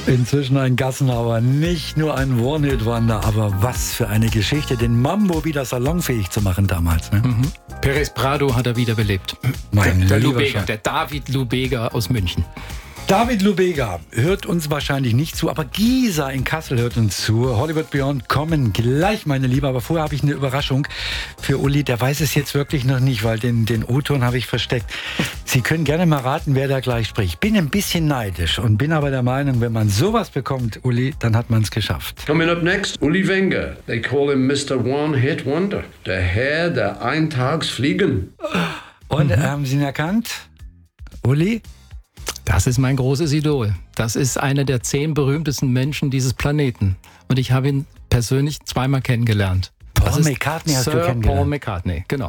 Inzwischen ein Gassenhauer, nicht nur ein One-Hit-Wonder, aber was für eine Geschichte, den Mambo wieder salonfähig zu machen damals. Ne? Mhm. Perez Prado hat er wiederbelebt. Der Lubega, der David Lubega aus München. David Lubega hört uns wahrscheinlich nicht zu, aber Gisa in Kassel hört uns zu. Hollywood Beyond kommen gleich, meine Liebe. Aber vorher habe ich eine Überraschung für Uli. Der weiß es jetzt wirklich noch nicht, weil den O-Ton habe ich versteckt. Sie können gerne mal raten, wer da gleich spricht. Bin ein bisschen neidisch und bin aber der Meinung, wenn man sowas bekommt, Uli, dann hat man es geschafft. Coming up next, Uli Wenger. They call him Mr. One-Hit Wonder. Der Herr der Eintagsfliegen. Und haben Sie ihn erkannt? Uli? Das ist mein großes Idol. Das ist einer der 10 berühmtesten Menschen dieses Planeten. Und ich habe ihn persönlich zweimal kennengelernt. Paul McCartney hast du kennengelernt? Paul McCartney, genau.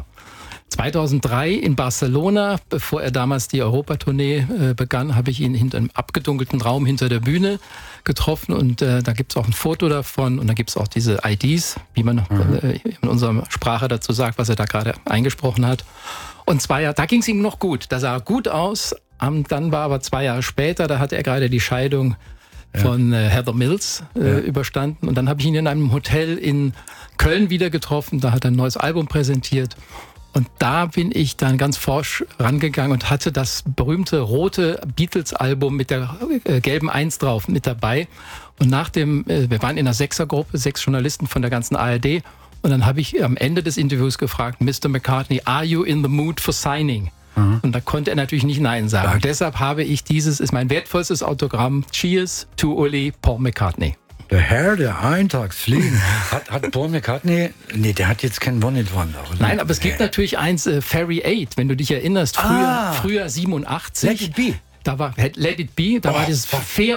2003 in Barcelona, bevor er damals die Europatournee begann, habe ich ihn hinter einem abgedunkelten Raum hinter der Bühne getroffen. Und da gibt es auch ein Foto davon. Und da gibt es auch diese IDs, wie man in unserer Sprache dazu sagt, was er da gerade eingesprochen hat. Und 2 Jahre, da ging es ihm noch gut. Da sah er gut aus. Dann war aber 2 Jahre später, da hatte er gerade die Scheidung von Heather Mills überstanden. Und dann habe ich ihn in einem Hotel in Köln wieder getroffen. Da hat er ein neues Album präsentiert. Und da bin ich dann ganz forsch rangegangen und hatte das berühmte rote Beatles-Album mit der gelben 1 drauf mit dabei. Und wir waren in einer 6er-Gruppe, 6 Journalisten von der ganzen ARD. Und dann habe ich am Ende des Interviews gefragt, Mr. McCartney, are you in the mood for signing? Und da konnte er natürlich nicht Nein sagen. Und deshalb habe ich ist mein wertvollstes Autogramm. Cheers to Uli, Paul McCartney. Der Herr der Eintagsfliegen. Hat Paul McCartney, nee, der hat jetzt keinen One-Hit-Wonder. Nein, aber es gibt natürlich eins, Ferry 8, wenn du dich erinnerst, früher 87. Let It Be. Da war Let It Be, da war dieses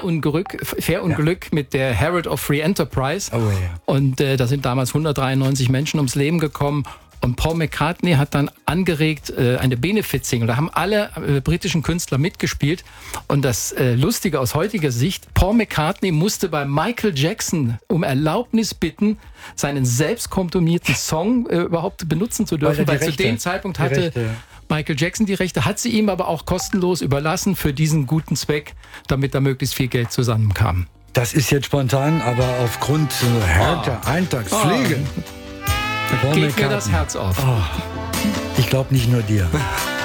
Fährunglück mit der Herald of Free Enterprise. Oh, ja. Und da sind damals 193 Menschen ums Leben gekommen. Und Paul McCartney hat dann angeregt eine Benefit-Single. Da haben alle britischen Künstler mitgespielt. Und das Lustige aus heutiger Sicht, Paul McCartney musste bei Michael Jackson um Erlaubnis bitten, seinen selbst komponierten Song überhaupt benutzen zu dürfen. Weil zu dem Zeitpunkt hatte Michael Jackson die Rechte, hat sie ihm aber auch kostenlos überlassen für diesen guten Zweck, damit da möglichst viel Geld zusammenkam. Das ist jetzt spontan, aber aufgrund Herr der Eintagsfliegen. Geht mir das Herz auf. Ich glaube nicht nur dir.